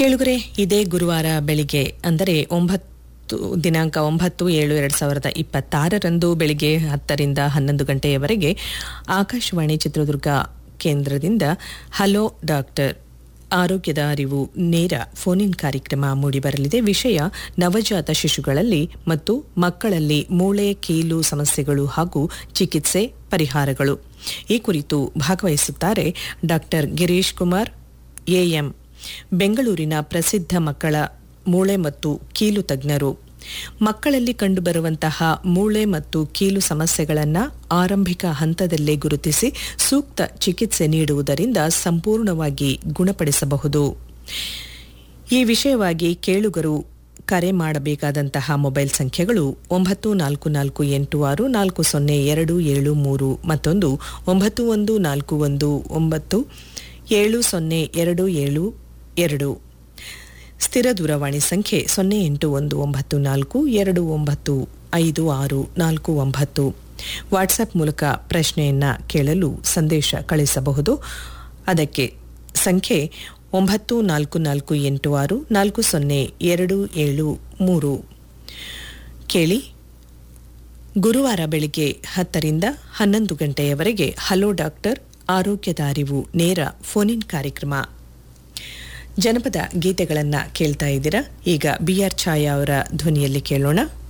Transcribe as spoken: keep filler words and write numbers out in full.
ಕೇಳುಗರೆ, ಇದೇ ಗುರುವಾರ ಬೆಳಿಗ್ಗೆ ಅಂದರೆ ಒಂಬತ್ತು ದಿನಾಂಕ ಒಂಬತ್ತು ಏಳು ಎರಡು ಸಾವಿರದ ಇಪ್ಪತ್ತಾರರಂದು ಬೆಳಿಗ್ಗೆ ಹತ್ತರಿಂದ ಹನ್ನೊಂದು ಗಂಟೆಯವರೆಗೆ ಆಕಾಶವಾಣಿ ಚಿತ್ರದುರ್ಗ ಕೇಂದ್ರದಿಂದ ಹಲೋ ಡಾಕ್ಟರ್ ಆರೋಗ್ಯದ ಅರಿವು ನೇರ ಫೋನ್ ಇನ್ ಕಾರ್ಯಕ್ರಮ ಮೂಡಿಬರಲಿದೆ. ವಿಷಯ ನವಜಾತ ಶಿಶುಗಳಲ್ಲಿ ಮತ್ತು ಮಕ್ಕಳಲ್ಲಿ ಮೂಳೆ ಕೀಲು ಸಮಸ್ಯೆಗಳು ಹಾಗೂ ಚಿಕಿತ್ಸೆ ಪರಿಹಾರಗಳು. ಈ ಕುರಿತು ಭಾಗವಹಿಸುತ್ತಾರೆ ಡಾಕ್ಟರ್ ಗಿರೀಶ್ ಕುಮಾರ್ ಎಎಂ, ಬೆಂಗಳೂರಿನ ಪ್ರಸಿದ್ಧ ಮಕ್ಕಳ ಮೂಳೆ ಮತ್ತು ಕೀಲು ತಜ್ಞರು. ಮಕ್ಕಳಲ್ಲಿ ಕಂಡುಬರುವಂತಹ ಮೂಳೆ ಮತ್ತು ಕೀಲು ಸಮಸ್ಯೆಗಳನ್ನು ಆರಂಭಿಕ ಹಂತದಲ್ಲೇ ಗುರುತಿಸಿ ಸೂಕ್ತ ಚಿಕಿತ್ಸೆ ನೀಡುವುದರಿಂದ ಸಂಪೂರ್ಣವಾಗಿ ಗುಣಪಡಿಸಬಹುದು. ಈ ವಿಷಯವಾಗಿ ಕೇಳುಗರು ಕರೆ ಮಾಡಬೇಕಾದಂತಹ ಮೊಬೈಲ್ ಸಂಖ್ಯೆಗಳು ಒಂಬತ್ತು ನಾಲ್ಕು ನಾಲ್ಕು ಎಂಟು ಆರು ನಾಲ್ಕು ಸೊನ್ನೆ ಎರಡು ಏಳು ಮೂರು, ಮತ್ತೊಂದು ಒಂಬತ್ತು ಒಂದು ನಾಲ್ಕು ಒಂದು ಒಂಬತ್ತು ಏಳು ಸೊನ್ನೆ ಎರಡು ಏಳು ಎರಡು. ಸ್ಥಿರ ದೂರವಾಣಿ ಸಂಖ್ಯೆ ಸೊನ್ನೆ ಎಂಟು ಒಂದು ಒಂಬತ್ತು ನಾಲ್ಕು ಎರಡು ಒಂಬತ್ತು ಐದು ಆರು ನಾಲ್ಕು ಒಂಬತ್ತು. ವಾಟ್ಸಪ್ ಮೂಲಕ ಪ್ರಶ್ನೆಯನ್ನ ಕೇಳಲು ಸಂದೇಶ ಕಳಿಸಬಹುದು. ಅದಕ್ಕೆ ಸಂಖ್ಯೆ ಒಂಬತ್ತು ನಾಲ್ಕು ನಾಲ್ಕು ಎಂಟು ಆರು ನಾಲ್ಕು ಸೊನ್ನೆ ಎರಡು ಏಳು ಮೂರು. ಕೇಳಿ, ಗುರುವಾರ ಬೆಳಿಗ್ಗೆ ಹತ್ತರಿಂದ ಹನ್ನೊಂದು ಗಂಟೆಯವರೆಗೆ ಹಲೋ ಡಾಕ್ಟರ್ ಆರೋಗ್ಯದ ಅರಿವು ನೇರ ಫೋನ್ ಇನ್ ಕಾರ್ಯಕ್ರಮ. ಜನಪದ ಗೀತೆಗಳನ್ನು ಕೇಳ್ತಾ ಇದ್ದೀರಾ. ಈಗ ಬಿ ಆರ್ ಛಾಯಾ ಅವರ ಧ್ವನಿಯಲ್ಲಿ ಕೇಳೋಣ.